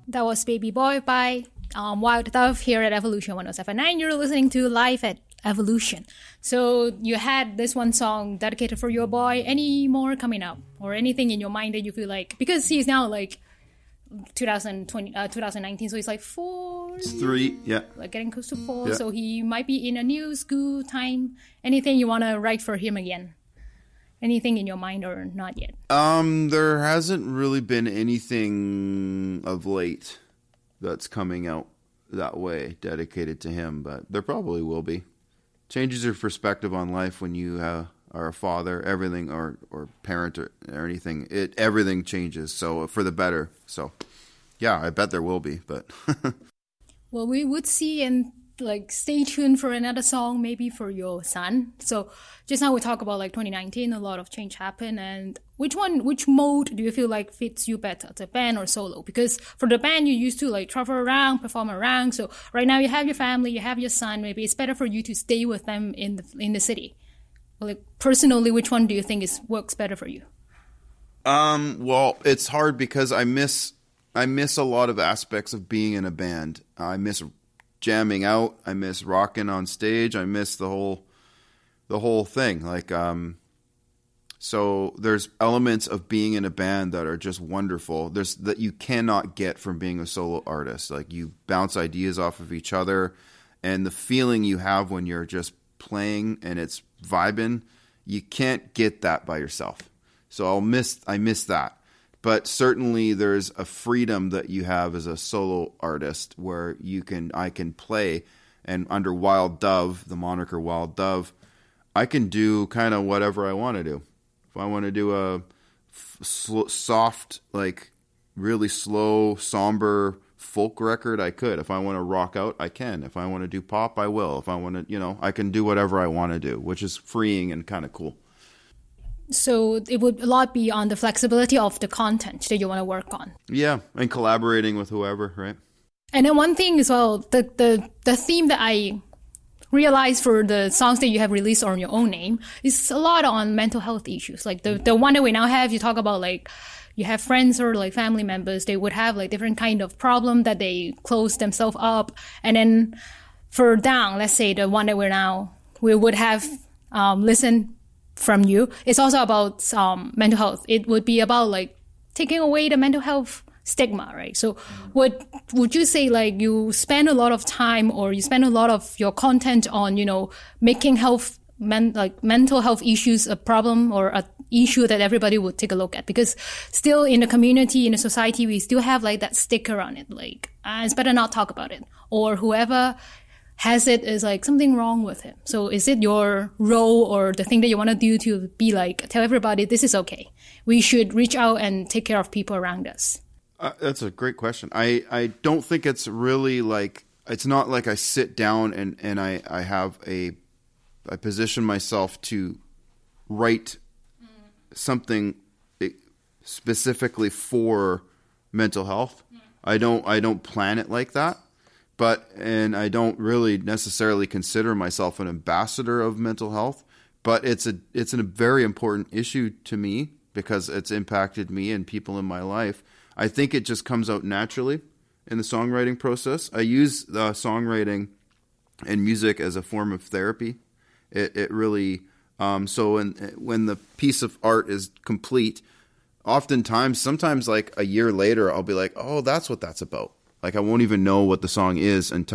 That was Baby Boy by Wild Dove here at Evolution 107.9. You're listening to Live at Evolution. So you had this one song dedicated for your boy. Any more coming up? Or anything in your mind that you feel like... Because he's now like 2019, so he's like 4... It's 3, yeah. Like getting close to 4, yeah. So he might be in a new school time. Anything you want to write for him again? Anything in your mind or not yet? There hasn't really been anything of late that's coming out that way dedicated to him, but there probably will be. Changes your perspective on life when you are a father, everything, or parent or anything. Everything changes, so for the better. So, yeah, I bet there will be, but... Well, we would see and stay tuned for another song, maybe for your son. So just now we talk about 2019, a lot of change happened, and which mode do you feel like fits you better, the band or solo? Because for the band, you used to travel around, perform around. So right now you have your family, you have your son. Maybe it's better for you to stay with them in the city. Personally, which one do you think works better for you? Well, it's hard because I miss a lot of aspects of being in a band. I miss jamming out. I miss rocking on stage. I miss the whole thing. So there's elements of being in a band that are just wonderful. That you cannot get from being a solo artist. You bounce ideas off of each other, and the feeling you have when you're just playing and it's vibing, you can't get that by yourself. So I miss that. But certainly there's a freedom that you have as a solo artist where I can play, and under Wild Dove, the moniker Wild Dove, I can do kind of whatever I want to do. If I want to do a soft, really slow, somber folk record, I could. If I want to rock out, I can. If I want to do pop, I will. If I want to, I can do whatever I want to do, which is freeing and kind of cool. So it would a lot be on the flexibility of the content that you want to work on. Yeah, and collaborating with whoever, right? And then one thing as well, the theme that I realized for the songs that you have released on your own name is a lot on mental health issues. The one that we now have, you talk about you have friends or family members, they would have different kind of problem that they close themselves up. And then for Down, let's say the one that we would have listen from you, it's also about mental health. It would be about taking away the mental health stigma, right? So would you say you spend a lot of time or you spend a lot of your content on making mental health issues a problem or a issue that everybody would take a look at? Because still in the community, in the society, we still have that sticker on it, it's better not talk about it, or whoever has it is something wrong with him. So is it your role or the thing that you want to do to be tell everybody this is okay, we should reach out and take care of people around us? That's a great question. I don't think it's really it's not I sit down and I have I position myself to write something specifically for mental health. I don't plan it like that. And I don't really necessarily consider myself an ambassador of mental health, but it's a very important issue to me because it's impacted me and people in my life. I think it just comes out naturally in the songwriting process. I use the songwriting and music as a form of therapy. It really when the piece of art is complete, sometimes a year later, I'll be oh, that's what that's about. I won't even know what the song is until